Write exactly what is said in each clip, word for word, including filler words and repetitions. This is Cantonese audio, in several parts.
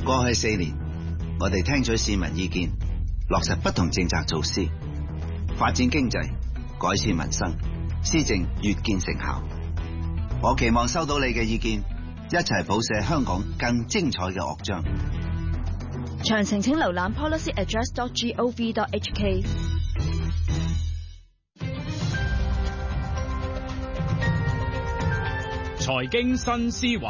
過去四年，我哋聽取市民意見，落實不同政策措施，發展經濟，改善民生，施政越見成效。我期望收到你嘅意見，一齊譜寫香港更精彩嘅樂章。 詳情請瀏覽 policy address dot gov dot h k。 財經新思維，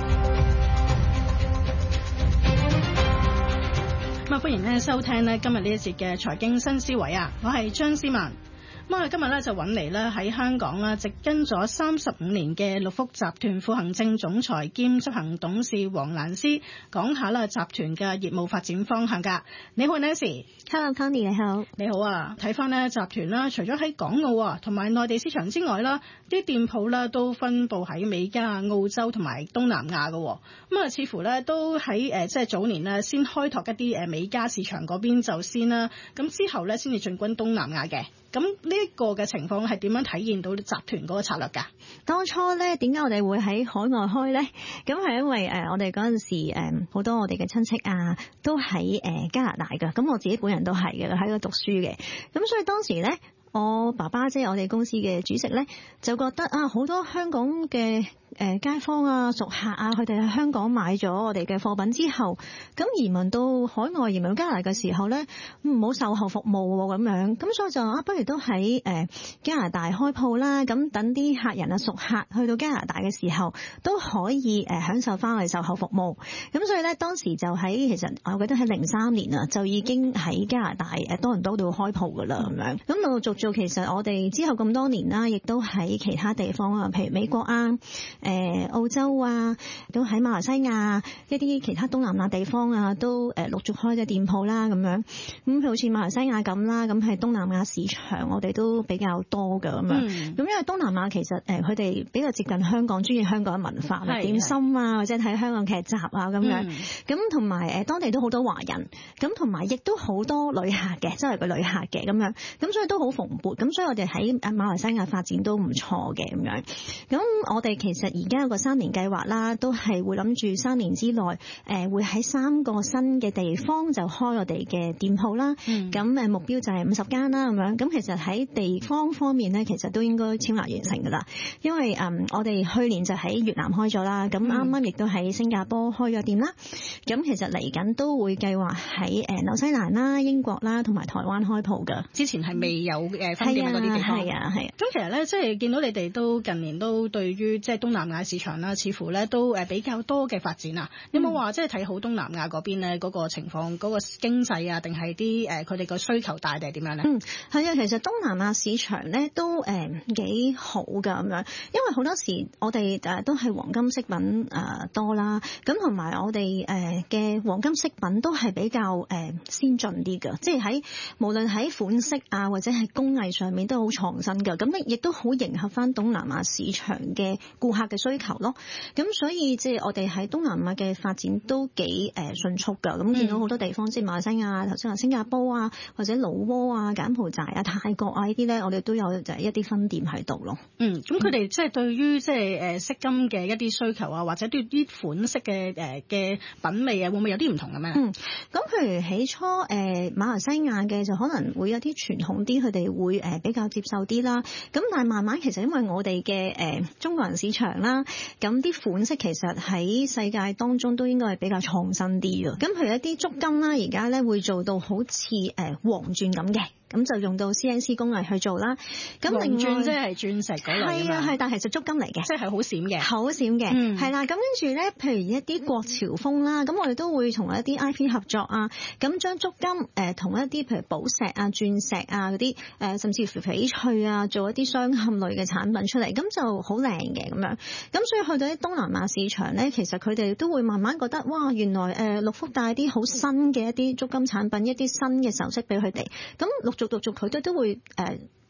咁啊歡迎咧收聽咧今日呢一節嘅財經新思維啊，我係張思文。咁我哋今日咧就揾嚟咧喺香港啦，直跟咗三十五年嘅六福集團副行政總裁兼執行董事黃蘭詩講下啦集團嘅業務發展方向㗎。你好 Nancy。Hello Tony， 你好。 你好啊，睇翻咧集團啦，除咗喺港澳啊同埋內地市場之外啦，啲店鋪啦都分佈喺美加、澳洲同埋東南亞嘅。咁啊，似乎咧都喺誒即係早年咧先開拓一啲誒美加市場嗰邊就先啦，咁之後咧先至進軍東南亞嘅。咁呢一個嘅情況係點樣體現到集團嗰個策略㗎？ 當初咧點解我哋會喺海外開咧？咁係因為誒、呃、我哋嗰陣時誒好、呃、多我哋嘅親戚啊都喺誒、呃、加拿大㗎，咁我自己本人都係嘅，喺度讀書嘅，咁所以當時咧我爸爸即係我哋公司嘅主席咧就覺得啊好多香港嘅誒街坊啊、熟客啊，佢哋喺香港買咗我哋嘅貨品之後，咁移民到海外、移民到加拿大嘅時候咧，唔好售後服務喎咁樣，咁所以就啊，不如都喺誒加拿大開鋪啦，咁等啲客人啊、熟客去到加拿大嘅時候都可以誒享受翻我哋售後服務。咁所以咧，當時就喺其實我覺得喺零三年啊，就已經喺加拿大誒多倫多度開鋪噶啦咁樣。咁陸陸續續其實我哋之後咁多年啦，亦都喺其他地方啊，譬如美國啊。誒澳洲啊，都喺馬來西亞一啲其他東南亞地方啊，都誒陸續開嘅店鋪啦咁樣。咁好似馬來西亞咁啦，咁喺東南亞市場我哋都比較多㗎咁樣。咁、嗯、因為東南亞其實誒佢哋比較接近香港，鍾意香港嘅文化，點心啊，或者睇香港劇集啊咁樣。咁同埋誒當地都好多華人，咁同埋亦都好多旅客嘅，周圍嘅旅客嘅咁樣。咁所以都好蓬勃。咁所以我哋喺馬來西亞發展都唔錯嘅咁樣。咁我哋其實而家有個三年計劃啦，都係會諗住三年之內，誒、呃、會喺三個新嘅地方就開我哋嘅店鋪啦。咁、嗯、誒目標就係五十間啦咁樣。咁其實喺地方方面咧，其實都應該超額完成噶啦。因為誒、嗯、我哋去年就喺越南開咗啦，咁啱啱亦都喺新加坡開咗店啦。咁其實嚟緊都會計劃喺誒紐西蘭啦、英國啦同埋台灣開鋪噶。之前係未有誒分店嗰啲地方。係啊係啊。咁、啊、其實咧，即係見到你哋都近年都對於即係東南亞市場啦，似乎咧都誒比較多嘅發展啊！有冇話即係睇好東南亞嗰邊咧嗰個情況，嗰、嗰個經濟啊，定係啲誒佢哋個需求大定係點樣咧？嗯，係啊，其實東南亞市場咧都誒幾好㗎咁樣，因為好多時我哋誒都係黃金飾品誒多啦，咁同埋我哋誒嘅黃金飾品都係比較誒先進啲㗎，即係喺無論喺款式啊或者係工藝上面都好創新㗎，咁咧亦都好迎合翻東南亞市場嘅顧客嘅需求咯。咁所以即係我哋喺東南亞嘅發展都幾誒迅速㗎，咁見到好多地方，即係馬來西亞、頭先話新加坡啊，或者老撾啊、柬埔寨啊、泰國啊呢啲咧，我哋都有就係一啲分店喺度咯。嗯，咁佢哋即係對於即係誒飾金嘅一啲需求啊，或者對啲款式嘅誒嘅品味啊，會唔會有啲唔同嘅咩？嗯，咁譬如起初誒、呃、馬來西亞嘅就可能會有啲傳統啲，佢哋會誒比較接受啲啦。咁但係慢慢其實因為我哋嘅誒中國人市場啦，咁啲款式其實喺世界當中都應該係比較創新啲嘅。咁譬如一啲足金啦，而家咧會做到好似誒黃鑽咁嘅。咁就用到 C N C 工藝去做啦。咁另外即係鑽石嗰類係啊係，但係其實足金嚟嘅，即係好閃嘅，好閃嘅，嗯，係啦。咁跟住咧，譬如一啲國潮風啦，咁我哋都會同一啲 I P 合作啊。咁將足金誒同一啲譬如寶石啊、鑽石啊嗰啲誒，甚至乎翡翠啊，做一啲鑲嵌類嘅產品出嚟，咁就好靚嘅咁樣。咁所以去到啲東南亞市場咧，其實佢哋都會慢慢覺得哇，原來誒六福帶啲好新嘅一啲足金產品，一啲新嘅首飾俾佢哋。咁陸續陸續佢都都會誒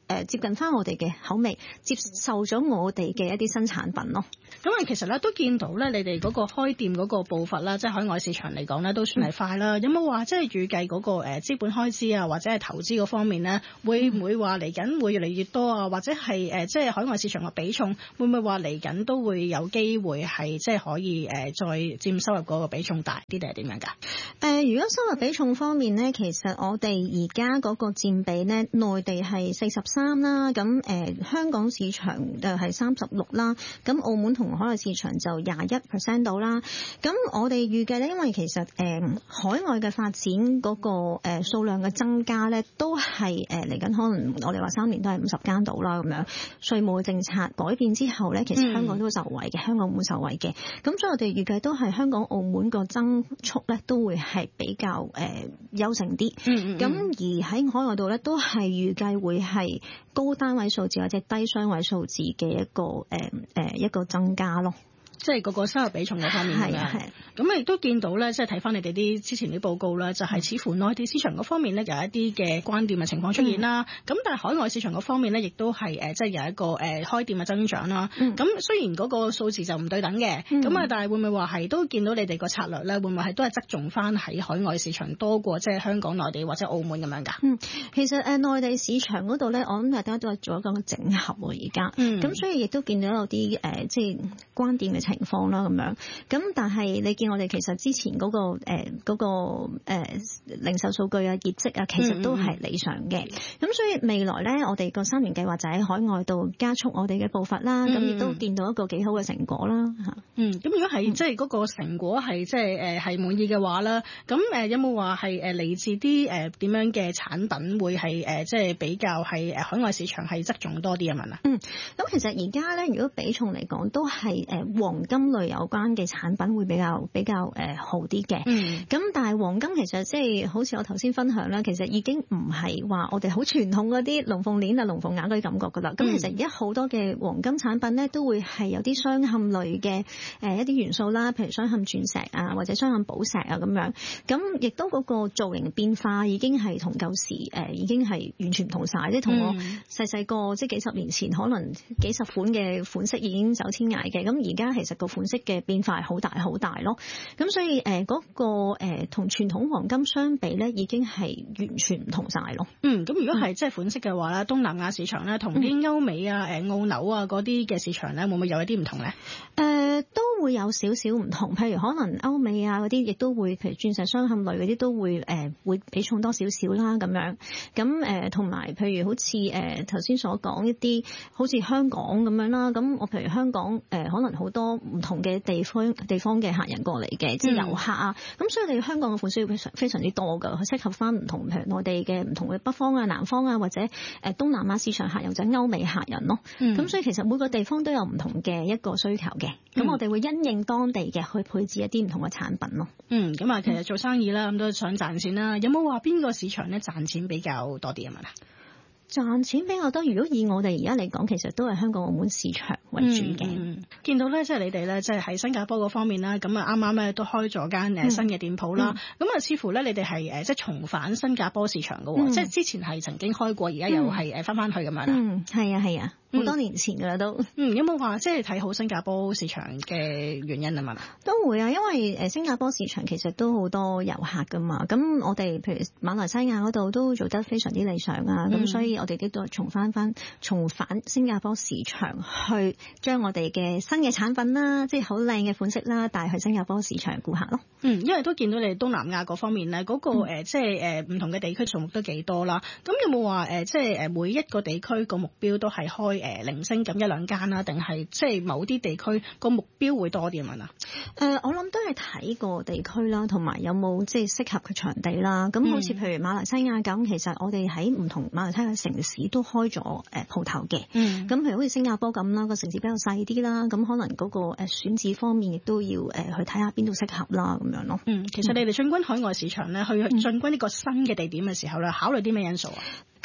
誒接近翻我哋嘅口味，接受咗我哋嘅一啲新產品咯。 咁啊，其實咧都見到咧，你哋嗰個開店嗰個步伐啦，即係海外市場嚟講咧，都算係快啦。嗯、有冇話即係預計嗰個誒資本開支啊，或者係投資嗰方面咧，會唔會話嚟緊會越嚟越多啊？或者係誒即係海外市場嘅比重，會唔會話嚟緊都會有機會係即係可以誒再佔收入嗰個比重大啲定係點樣㗎？誒、 呃，如果收入比重方面咧，其實我哋而家嗰個佔比咧，內地係四十三啦，咁、呃、誒香港市場就係三十六啦，咁澳門同海外市場就廿一 percent 到啦。咁我哋預計咧，因為其實誒、呃、海外嘅發展嗰、那個誒、呃、數量嘅增加咧，都係誒嚟緊可能我哋話三年都係五十間到啦咁樣。稅務政策改變之後咧，其實香港都會受惠嘅，嗯、香港會受惠嘅。咁所以我哋預計都係香港、澳門個增速咧都會係比較誒優勝啲。咁、呃嗯嗯、而喺海外度咧，都係預計會係高單位數字或者低雙位數字嘅一個誒誒、呃、一個增加咯。 即係嗰個收入比重嗰方面嘅，咁亦都見到咧，即係睇翻你哋啲之前啲報告啦，就係、是、似乎內地市場嗰方面咧有一啲嘅關店嘅情況出現啦。咁、嗯、但係海外市場嗰方面咧，亦都係誒即係有一個誒開店嘅增長啦。咁、嗯、雖然嗰個數字就唔對等嘅，咁啊、嗯，但係會唔會話係都見到你哋個策略咧，會唔會係都係側重翻喺海外市場多過即係香港、內地或者澳門咁樣㗎？嗯， 其實誒內地市場嗰度咧，我諗大家都係做一個整合喎，而家。嗯。咁所以亦都見到有啲誒即係關店嘅情況啦，咁樣，咁但係你見我哋其實之前嗰、嗰個誒、呃嗰個誒、呃、零售數據啊、業績啊，其實都係理想嘅。咁、嗯、所以未來咧，我哋個三年計劃就喺海外度加速我哋嘅步伐啦。咁亦、嗯、都見到一個幾好嘅成果啦。吓， 嗯，咁如果係即係嗰個成果係即係誒係滿意嘅話啦，咁誒有冇話係誒嚟自啲誒點樣嘅產品會係誒即係比較係誒海外市場係側重多啲嘅問啊？ 嗯，咁其實而家咧，如果比重嚟講，都係誒黃金類有關嘅產品會比較比較誒好啲嘅。嗯，咁但係黃金其實即係好似我頭先分享啦，其實已經唔係話我哋好傳統嗰啲龍鳳鏈啊、龍鳳鈪嗰啲感覺噶啦。咁、嗯、其實而家好多嘅黃金產品咧，都會係有啲鑲嵌類嘅誒一啲元素啦，譬如鑲嵌鑽石啊，或者鑲嵌寶石啊咁樣。咁亦都嗰個造型變化已經係同舊時誒已經係完全唔同晒，即係同我細細個即係幾十年前可能幾十款嘅款式已經走天涯嘅。咁而家其實個款式嘅變化係好大好大咯。咁所以誒嗰個誒同傳統黃金相比咧，已經係完全唔同晒咯。 嗯，咁如果係即係款式嘅話咧，東南亞市場咧同啲歐美啊、誒澳紐啊嗰啲嘅市場咧，會唔會有一啲唔同咧？ 誒、呃、都會有少少唔同，譬如可能歐美啊嗰啲，亦都會譬如鑽石鑲嵌類嗰啲都會誒、呃、會比重多少少啦咁樣。咁誒同埋譬如好似誒頭先所講一啲好似香港咁樣啦。咁我譬如香港誒、呃、可能好多唔同嘅地方地方嘅客人過嚟嘅，即係遊客啊。咁、嗯、所以你香港嘅款式非常非常之多㗎，佢適合翻唔同譬如內地嘅唔同嘅北方啊、南方啊，或者誒東南亞市場客人或者歐美客人咯。咁、嗯、所以其實每個地方都有唔同嘅一個需求嘅。咁、嗯、我哋會因應當地嘅去配置一啲唔同嘅產品咯。嗯， 咁啊，其實做生意啦，咁都想賺錢啦。有冇話邊個市場咧賺錢比較多啲啊？嘛？ 賺錢比較多，如果以我哋而家嚟講，其實都係香港澳門市場為主嘅。嗯嗯、 見到咧，即係你哋咧，即係喺新加坡嗰方面啦，咁啊啱啱咧都開咗間誒新嘅店鋪啦。咁啊、嗯，似乎咧你哋係誒即係重返新加坡市場嘅喎，嗯、即係之前係曾經開過，而家又係誒翻翻去咁樣啦。 嗯，係啊，係啊。好多年前㗎啦都， 嗯，有冇話即係睇好新加坡市場嘅原因啊？嘛， 都會啊，因為誒新加坡市場其實都好多遊客㗎嘛，咁我哋譬如馬來西亞嗰度都做得非常之理想啊，咁、嗯、所以我哋都重翻翻重返新加坡市場，去將我哋嘅新嘅產品啦，即係好靚嘅款式啦，帶去新加坡市場顧客咯。 嗯，因為都見到你東南亞嗰方面咧，嗰、那個、嗯呃、即係誒唔同嘅地區數目都幾多啦。咁有冇話誒即係誒每一個地區個目標都係開誒零星咁一兩間啦，定係即係某啲地區個目標會多啲咁樣啊？ 誒、呃，我諗都係睇個地區啦，同埋有冇即係適合嘅場地啦。咁好似譬如馬來西亞咁，其實我哋喺唔同馬來西亞城市都開咗誒鋪頭嘅。嗯。咁譬如好似新加坡咁啦，個城市比較細啲啦，咁可能嗰個誒選址方面亦都要誒去睇下邊度適合啦，咁樣咯。嗯， 其實你哋進軍海外市場咧，去進軍呢個新嘅地點嘅時候咧，考慮啲咩因素啊？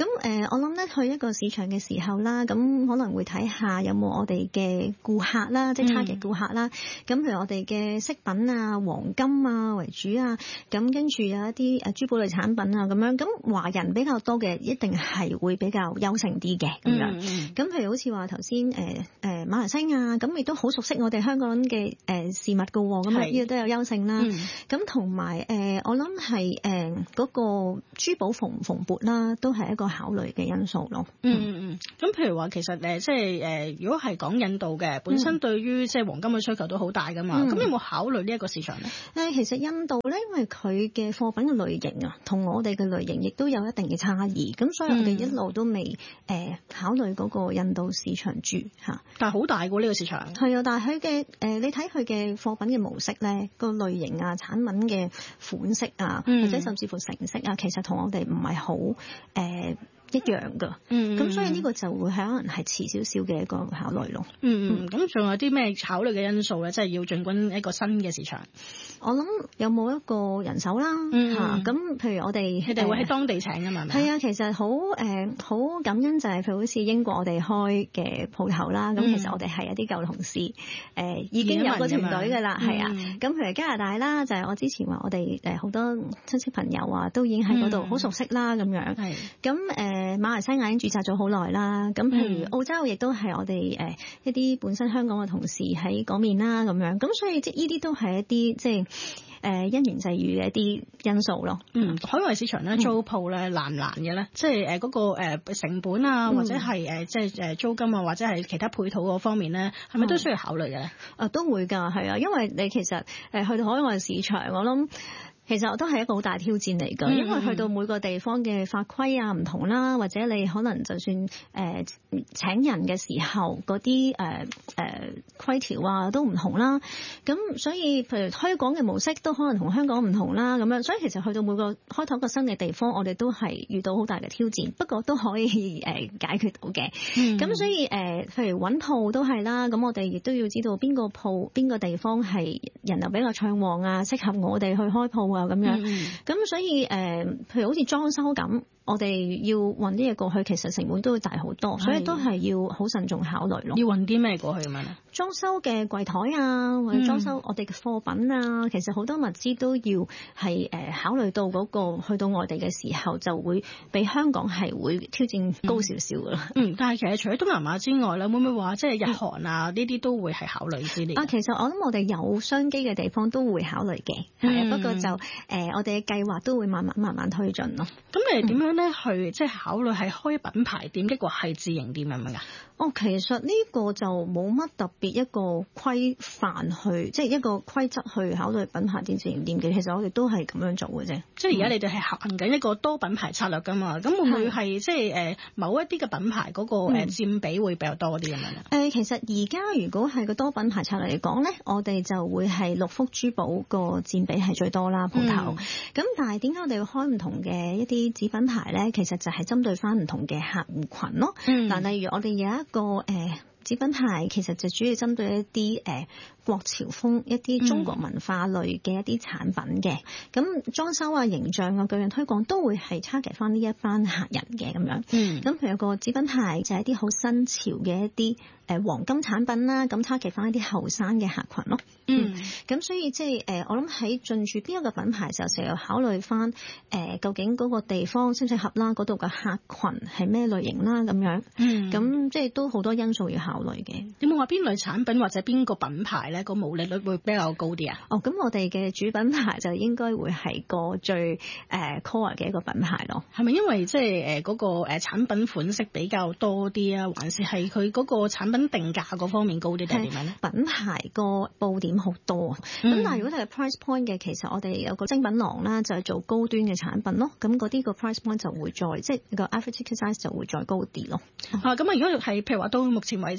咁誒、呃，我諗咧去一個市場嘅時候啦，咁可能會睇下有冇我哋嘅顧客啦，即係 target 顧客啦。咁、嗯、譬如我哋嘅飾品啊、黃金啊為主啊，咁跟住有一啲誒珠寶類產品啊咁樣。咁華人比較多嘅，一定係會比較優勝啲嘅咁樣。咁、嗯、譬如好似話頭先誒誒馬來西亞，咁亦都好熟悉我哋香港嘅誒事物噶，咁啊呢個都有優勝啦。咁同埋誒，我諗係誒嗰個珠寶蓬唔蓬勃啦，都係一個考慮嘅因素咯。 嗯嗯嗯。咁譬如話，其實誒即係誒，如果係講印度嘅，本身對於即係黃金嘅需求都好大噶嘛。咁、嗯、有冇考慮呢一個市場咧？ 誒，其實印度咧，因為佢嘅貨品嘅類型啊，同我哋嘅類型亦都有一定嘅差異，咁所以我哋一路都未誒、呃、考慮嗰個印度市場住嚇。 但係好大喎呢個市場。 係啊，但係佢嘅誒，你睇佢嘅貨品嘅模式咧，個類型啊、產品嘅款式啊，嗯、或者甚至乎成色啊，其實同我哋唔係好誒。呃一樣噶，咁、嗯、所以呢個就會係可能係遲少少嘅一個考慮咯。 嗯嗯，咁仲有啲咩考慮嘅因素咧？即係要進軍一個新嘅市場。 我諗有冇一個人手啦嚇，咁、嗯啊、譬如我哋你哋會喺當地請㗎嘛？係、 呃、啊，其實好誒好感恩就係譬如好似英國我哋開嘅鋪頭啦，咁、嗯、其實我哋係一啲舊同事誒、呃、已經有個團隊㗎啦，係、嗯、啊。咁譬如加拿大啦，就係、是、我之前話我哋誒好多親戚朋友啊，都已經喺嗰度好熟悉啦咁樣。係咁誒。誒馬來西亞已經註冊咗好耐啦，咁譬如澳洲亦都係我哋誒一啲本身香港嘅同事喺嗰面啦，咁樣，咁所以即係呢啲都係一啲即係誒因緣際遇嘅一啲因素咯。嗯， 海外市場咧租鋪咧難唔難嘅咧？即係誒嗰個誒成本啊，或者係誒即係誒租金啊，或者係其他配套嗰方面咧，係咪都需要考慮嘅咧？ 啊，都會㗎，係啊，因為你其實誒去到海外市場，我諗。其實都係一個好大挑戰嚟㗎，因為去到每個地方嘅法規啊唔同啦，或者你可能就算誒、呃、請人嘅時候嗰啲誒誒規條啊都唔同啦，咁所以譬如推廣嘅模式都可能同香港唔同啦，咁樣，所以其實去到每個開拓個新嘅地方，我哋都係遇到好大嘅挑戰，不過都可以誒、呃、解決到嘅。咁、嗯、所以誒、呃，譬如揾鋪都係啦，咁我哋亦都要知道邊個鋪邊個地方係人流比較暢旺啊，適合我哋去開鋪啊。咁樣，咁、嗯、所以誒、呃，譬如好似裝修咁，我哋要運啲嘢過去，其實成本都會大好多，所以都係要好慎重考慮咯。 要運啲咩過去咁樣咧？ 裝修嘅櫃台啊，或者裝修我哋嘅貨品啊、嗯，其實好多物資都要係誒、呃、考慮到嗰、嗰個去到外地嘅時候，就會比香港係會挑戰高少少噶啦。嗯， 但係其實除咗東南亞之外咧，會唔會話即係日韓啊呢啲、嗯、都會係考慮之列？啊， 其實我諗我哋有商機嘅地方都會考慮嘅，係、嗯、啊，不過就誒、呃、我哋嘅計劃都會慢慢慢慢推進咯。 咁你哋點樣咧去即係考慮係開品牌店，抑或係自營店咁樣噶？ 哦，其實呢個就冇乜特別一個規範去，即係一個規則去考慮品牌店、自營店嘅。其實我哋都係咁樣做嘅啫。即係而家你哋係行緊一個多品牌策略㗎嘛？咁會唔會係即係誒某一啲嘅品牌嗰個誒佔比會比較多啲咁樣啊？誒，其實而家如果係個多品牌策略嚟講咧，我哋就會係六福珠寶個佔比係最多啦，鋪頭。咁、嗯、但係點解我哋要開唔同嘅一啲子品牌咧？其實就係針對翻唔同嘅客戶群咯。嗱、嗯，例如我哋有一個誒子品牌，其實就主要針對一啲誒、呃、國潮風一啲中國文化類嘅一啲產品嘅，咁、嗯、裝修啊、形象啊、各樣推廣都會係 target 翻呢一班客人嘅咁樣。嗯，咁譬如有個子品牌就係一啲好新潮嘅一啲誒、呃、黃金產品啦，咁 target 翻一啲後生嘅客群咯。嗯，咁、嗯、所以即係誒，我諗喺進駐邊一個品牌就成日考慮翻誒、呃，究竟嗰個地方適唔適合啦，嗰度嘅客群係咩類型啦咁樣。嗯，咁即係都好多因素要考慮嘅。有冇話邊類產品或者邊個品牌咧，個毛利率會比較高啲啊？哦，咁我哋嘅主品牌就應該會係個最誒、呃、core 嘅一個品牌咯。係咪因為即係誒嗰個誒產品款式比較多啲啊，還是係佢嗰個產品定價嗰方面高啲定係點樣咧？品牌個佈點好多，咁、嗯、但係如果係 price point 嘅，其實我哋有個精品廊啦，就係做高端嘅產品咯。咁嗰啲個 price point 就會再即係個 average ticket size 就會再高啲咯。啊，咁啊，如果係譬如話到目前為止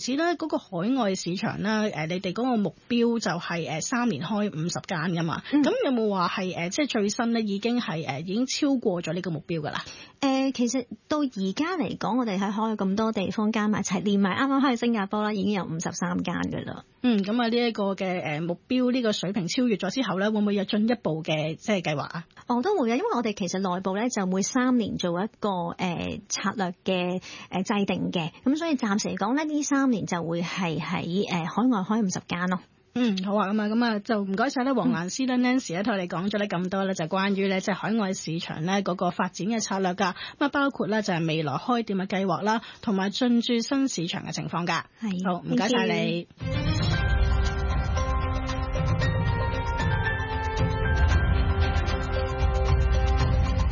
止咧，嗰個海外市場啦，誒，你哋嗰個目標就係誒三年開五十間噶嘛？咁、嗯、有冇話係誒，即係最新咧已經係誒已經超過咗呢個目標噶啦？ 誒、呃，其實到而家嚟講，我哋喺海外咁多地方加埋一齊，連埋啱啱開新加坡啦，已經有五十三間噶啦。 嗯，咁啊呢一個嘅誒目標呢個水平超越咗之後咧，會唔會有進一步嘅即係計劃啊？ 我都會嘅，因為我哋其實內部咧就每三年做一個誒、呃、策略嘅誒制定嘅，咁所以暫時嚟講咧，呢三年就會係喺誒海外開五十間咯。 嗯，好啊，咁啊，咁啊，就唔該晒咧，黃蘭詩咧 Nancy 咧同我哋講咗咧咁多咧，就關於咧即係海外市場咧嗰個發展嘅策略噶，咁啊包括咧就係未來開店嘅計劃啦，同埋進駐新市場嘅情況噶。係，好，唔該晒你。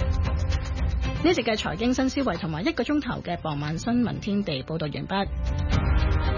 呢集嘅財經新思維同埋一個鐘頭嘅傍晚新聞天地報道完畢。